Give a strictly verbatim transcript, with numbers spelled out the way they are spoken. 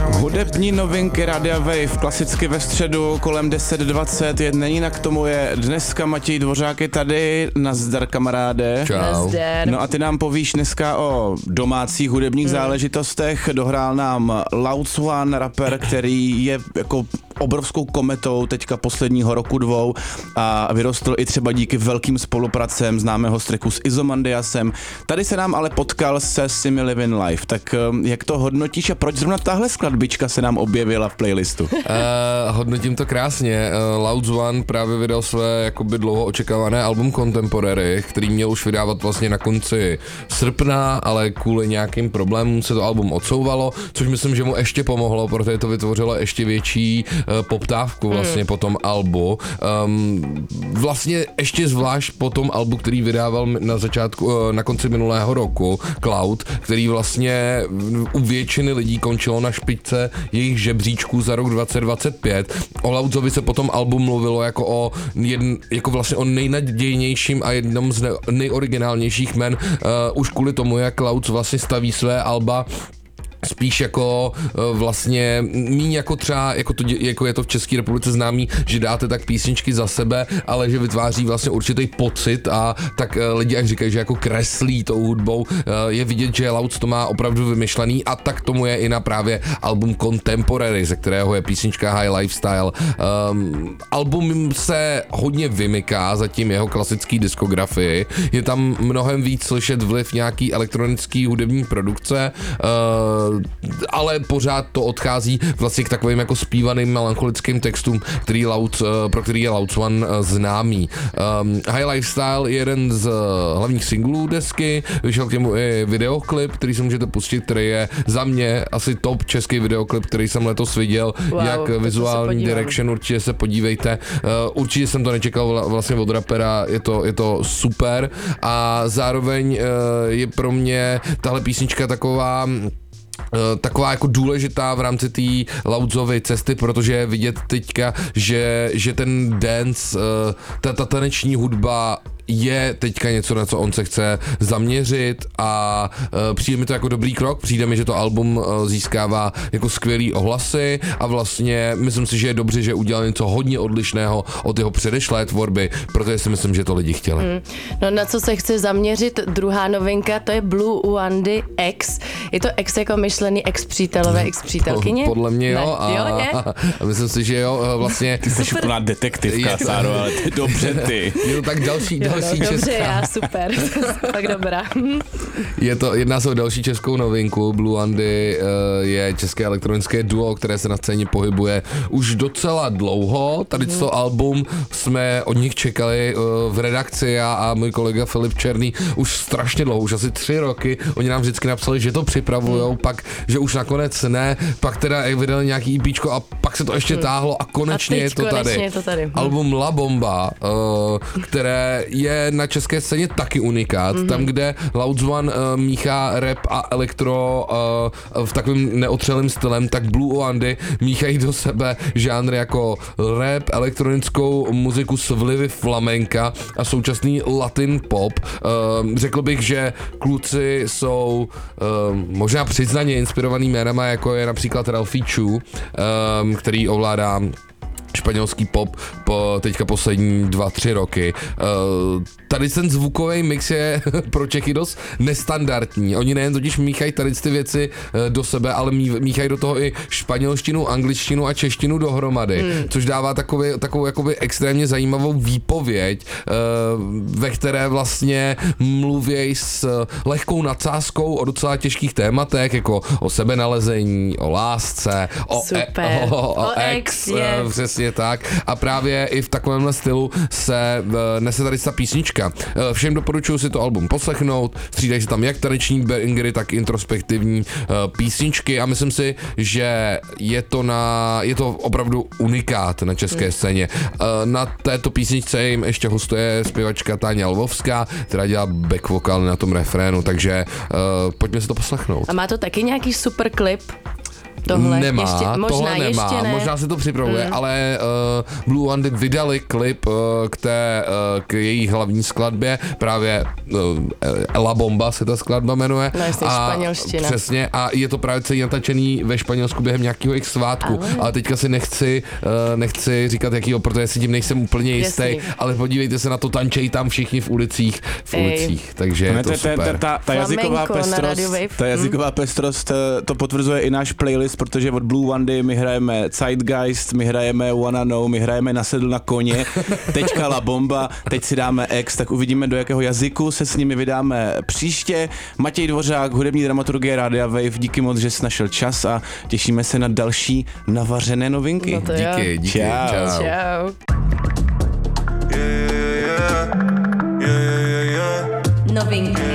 Hudební novinky Radia Wave, klasicky ve středu kolem deset dvacet, Jednina k tomu je dneska Matěj Dvořák je tady, nazdar kamaráde. Čau. Nazdar. No a ty nám povíš dneska o domácích hudebních hmm. záležitostech, dohrál nám Louds One, rapper, který je jako obrovskou kometou teďka posledního roku dvou a vyrostl i třeba díky velkým spolupracem známého z tracku s Izomandiasem. Tady se nám ale potkal se Simi Living Life, tak jak to hodnotíš a proč zrovna tahle skladbička se nám objevila v playlistu? Uh, hodnotím to krásně. Uh, Louds One právě vydal své jakoby dlouho očekávané album Contemporary, který měl už vydávat vlastně na konci srpna, ale kvůli nějakým problémům se to album odsouvalo, což myslím, že mu ještě pomohlo, protože to vytvořilo ještě větší uh, poptávku vlastně mm. po tom albu. Um, vlastně ještě zvlášť po tom albu, který vydával na začátku, uh, na konci minulého roku, Cloud, který vlastně u většiny lidí končilo na špičce jejich žebříčků za rok dvacet dvacet pět. O Loudsovi se potom album mluvilo jako o jedn, jako vlastně o nejnadějnějším a jednom z ne, nejoriginálnějších men, uh, už kvůli tomu, jak Louds vlastně staví své alba spíš jako vlastně míň jako třeba, jako, to, jako je to v České republice známý, že dáte tak písničky za sebe, ale že vytváří vlastně určitý pocit a tak lidi jak říkají, že jako kreslí tou hudbou, je vidět, že Louds to má opravdu vymyšlený a tak tomu je i na právě album Contemporary, ze kterého je písnička High Lifestyle. Um, album se hodně vymyká za tím jeho klasický diskografii, je tam mnohem víc slyšet vliv nějaký elektronický hudební produkce, uh, ale pořád to odchází vlastně k takovým jako zpívaným melancholickým textům, který Louds, pro který je Louds One známý. Um, High Lifestyle je jeden z hlavních singlů desky, vyšel k němu i videoklip, který si můžete pustit, který je za mě asi top český videoklip, který jsem letos viděl, wow, jak vizuální direction, určitě se podívejte. Uh, určitě jsem to nečekal vlastně od rapera, je to, je to super a zároveň uh, je pro mě tahle písnička taková taková jako důležitá v rámci té Loudsovy cesty, protože je vidět teďka, že, že ten dance, ta, ta taneční hudba je teďka něco, na co on se chce zaměřit a uh, přijde mi to jako dobrý krok, přijde mi, že to album uh, získává jako skvělý ohlasy a vlastně myslím si, že je dobře, že udělal něco hodně odlišného od jeho předešlé tvorby, protože si myslím, že to lidi chtěli. Mm. No na co se chce zaměřit, druhá novinka, to je Blue Wandy X. Je to ex jako myšlený ex přítelové, ex přítelkyně? Podle mě jo, a, jo je? a myslím si, že jo, vlastně. Ty jsi úplná detektivka, Sáro, ale ty dobře ty. Jo, tak další, další no, česká. Dobře, já, super, tak dobrá. Je to, jedná se o další českou novinku, Blue Wandy uh, je české elektronické duo, které se na scéně pohybuje už docela dlouho, tady mm. to album jsme od nich čekali uh, v redakci, já a můj kolega Filip Černý už strašně dlouho, už asi tři roky, oni nám vždycky napsali, že to připravujou, mm. pak, že už nakonec ne, pak teda vydali nějaký EPčko a pak se to ještě mm. táhlo a konečně a je to konečně tady. Je to tady. Mm. Album La Bomba, uh, které je na české scéně taky unikát, mm-hmm. tam, kde Louds One uh, míchá rap a elektro uh, v takovým neotřelým stylem, tak Blue Wandy míchají do sebe žánry jako rap, elektronickou muziku s vlivy flamenka a současný latin pop. Uh, řekl bych, že kluci jsou uh, možná přiznaně inspirovaný jménama, jako je například Ralphie Chu, um, který ovládá španělský pop po teďka poslední dva, tři roky. Uh, tady ten zvukový mix je pro Čechy dost nestandardní. Oni nejen totiž míchají tady ty věci uh, do sebe, ale mí, míchají do toho i španělštinu, angličtinu a češtinu dohromady, hmm. což dává takový, takovou jakoby extrémně zajímavou výpověď, uh, ve které vlastně mluvějí s lehkou nadsázkou o docela těžkých tématech, jako o sebenalezení, o lásce, o, e, o, o, o ex, uh, přesně tak. A právě i v takovémhle stylu se uh, nese tady ta písnička. Uh, všem doporučuji si to album poslechnout, střídají se tam jak taneční bangery, tak introspektivní uh, písničky a myslím si, že je to na, je to opravdu unikát na české hmm. scéně. Uh, na této písničce jim ještě hostuje zpěvačka Táňa Lvovská, která dělá back vokál na tom refrénu, takže uh, pojďme si to poslechnout. A má to taky nějaký super klip? Tohle nemá, ještě, možná tohle nemá, ještě ne. možná se to připravuje, mm. ale uh, Blue Wandy vydali klip uh, k té, uh, k její hlavní skladbě, právě uh, La Bomba se ta skladba jmenuje. No jasně, a španělština. Přesně, a je to právě celý natačený ve Španělsku během nějakého jejich svátku, ale, ale teďka si nechci, uh, nechci říkat jakýho, protože si tím nejsem úplně jistý, Jasný. ale podívejte se na to, tančejí tam všichni v ulicích, v Ej. ulicích, takže je to super. Ta, ta jazyková Flamenco na pestrost, Radio Wave. ta jazyková pestrost, eh, to potvrzuje i náš playlist, protože od Blue Wandy my hrajeme Zeitgeist, my hrajeme Wanna Know, my hrajeme Nasedl na koně, teďka La Bomba, teď si dáme X, tak uvidíme, do jakého jazyku se s nimi vydáme příště. Matěj Dvořák, hudební dramaturgie Rádia Wave, díky moc, že jsi našel čas a těšíme se na další navařené novinky. No to jo. Díky, díky, Čau. čau. Čau. Yeah, yeah, yeah, yeah, yeah, yeah. Novinky.